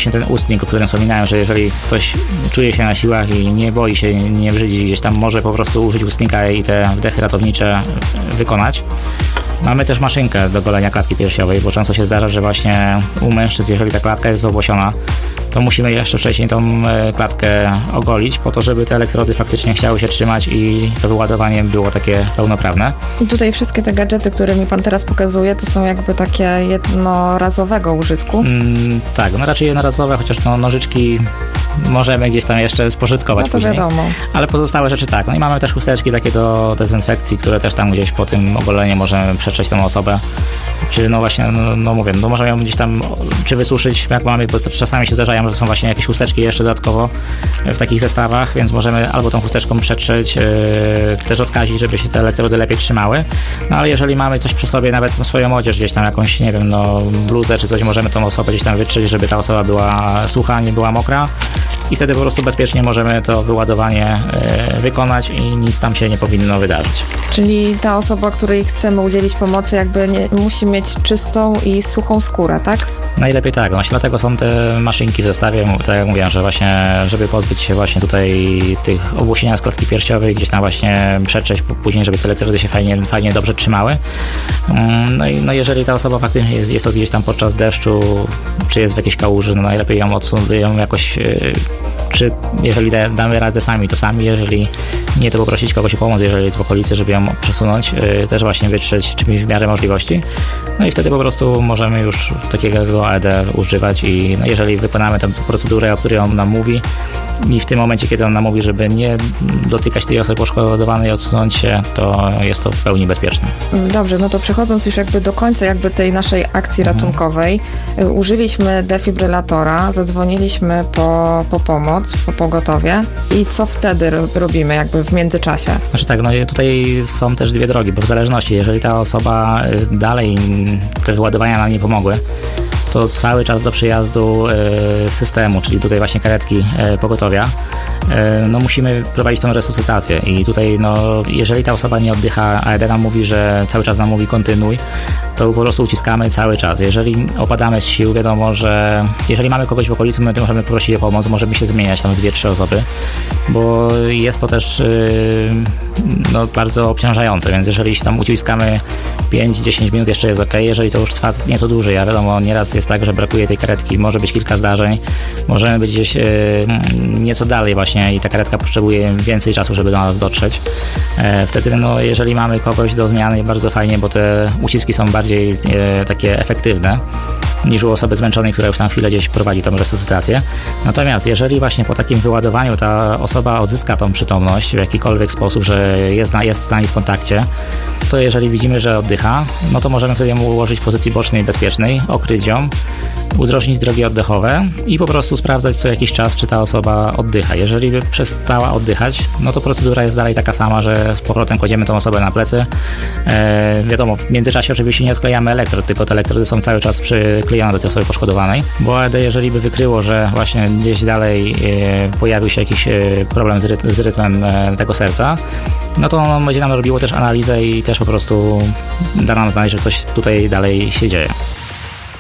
właśnie ten ustnik, o którym wspominałem, że jeżeli ktoś czuje się na siłach i nie boi się, nie brzydzi gdzieś tam, może po prostu użyć ustnika i te wdechy ratownicze wykonać. Mamy też maszynkę do golenia klatki piersiowej, bo często się zdarza, że właśnie u mężczyzn, jeżeli ta klatka jest owłosiona, to musimy jeszcze wcześniej tą klatkę ogolić po to, żeby te elektrody faktycznie chciały się trzymać i to wyładowanie było takie pełnoprawne. I tutaj wszystkie te gadżety, które mi pan teraz pokazuje, to są jakby takie jednorazowego użytku? Tak, no raczej jednorazowe, chociaż nożyczki możemy gdzieś tam jeszcze spożytkować no to później. Wiadomo. Ale pozostałe rzeczy tak. No i mamy też chusteczki takie do dezynfekcji, które też tam gdzieś po tym ogoleniu możemy przetrzeć tą osobę. Czy no właśnie, no mówię, no możemy ją gdzieś tam czy wysuszyć, jak mamy, bo czasami się zdarzają, że są właśnie jakieś chusteczki jeszcze dodatkowo w takich zestawach, więc możemy albo tą chusteczką przetrzeć, też odkazić, żeby się te elektrody lepiej trzymały. No ale jeżeli mamy coś przy sobie, nawet swoją odzież gdzieś tam jakąś, nie wiem, no bluzę czy coś, możemy tą osobę gdzieś tam wytrzeć, żeby ta osoba była sucha, nie była mokra. I wtedy po prostu bezpiecznie możemy to wyładowanie wykonać i nic tam się nie powinno wydarzyć. Czyli ta osoba, której chcemy udzielić pomocy, jakby musi mieć czystą i suchą skórę, tak? Najlepiej tak, właśnie dlatego są te maszynki w zestawie, tak jak mówiłem, że właśnie, żeby pozbyć się właśnie tutaj tych owłosienia z klatki piersiowej, gdzieś tam właśnie przetrzeć później, żeby te elektrody się fajnie dobrze trzymały. No jeżeli ta osoba faktycznie jest to gdzieś tam podczas deszczu, czy jest w jakiejś kałuży, no najlepiej ją jakoś, czy jeżeli damy radę sami, to sami, jeżeli nie, to poprosić kogoś o pomoc, jeżeli jest w okolicy, żeby ją przesunąć, też właśnie wytrzeć czymś w miarę możliwości. No i wtedy po prostu możemy już takiego AED używać i no jeżeli wykonamy tę procedurę, o której on nam mówi i w tym momencie, kiedy on nam mówi, żeby nie dotykać tej osoby poszkodowanej, odsunąć się, to jest to w pełni bezpieczne. Dobrze, no to przechodząc już jakby do końca jakby tej naszej akcji ratunkowej, użyliśmy defibrylatora, zadzwoniliśmy po pomoc, po pogotowie i co wtedy robimy jakby w międzyczasie? Znaczy tak, no tutaj są też dwie drogi, bo w zależności, jeżeli ta osoba dalej te wyładowania nam nie pomogły, to cały czas do przyjazdu systemu, czyli tutaj właśnie karetki pogotowia, no musimy prowadzić tą resuscytację i tutaj no jeżeli ta osoba nie oddycha, AED nam mówi, że cały czas nam mówi kontynuuj, to po prostu uciskamy cały czas. Jeżeli opadamy z sił, wiadomo, że jeżeli mamy kogoś w okolicy, my możemy prosić o pomoc, możemy się zmieniać tam 2-3 osoby, bo jest to też no, bardzo obciążające, więc jeżeli się tam uciskamy 5-10 minut, jeszcze jest ok, jeżeli to już trwa nieco dłużej, a wiadomo, nieraz jest tak, że brakuje tej karetki, może być kilka zdarzeń, możemy być gdzieś nieco dalej właśnie i ta karetka potrzebuje więcej czasu, żeby do nas dotrzeć. Wtedy no, jeżeli mamy kogoś do zmiany, bardzo fajnie, bo te uciski są bardziej takie efektywne niż u osoby zmęczonej, która już tam chwilę gdzieś prowadzi tą resuscytację. Natomiast jeżeli właśnie po takim wyładowaniu ta osoba odzyska tą przytomność w jakikolwiek sposób, że jest z nami w kontakcie, to jeżeli widzimy, że oddycha, no to możemy sobie mu ułożyć w pozycji bocznej bezpiecznej, okryć ją, udrożnić drogi oddechowe i po prostu sprawdzać co jakiś czas, czy ta osoba oddycha. Jeżeli by przestała oddychać, no to procedura jest dalej taka sama, że z powrotem kładziemy tą osobę na plecy. Wiadomo, w międzyczasie oczywiście nie odklejamy elektrod, tylko te elektrody są cały czas przyklejone do tej osoby poszkodowanej, bo AED, jeżeli by wykryło, że właśnie gdzieś dalej pojawił się jakiś problem z rytmem tego serca, no to ono będzie nam robiło też analizę i też po prostu da nam znać, że coś tutaj dalej się dzieje.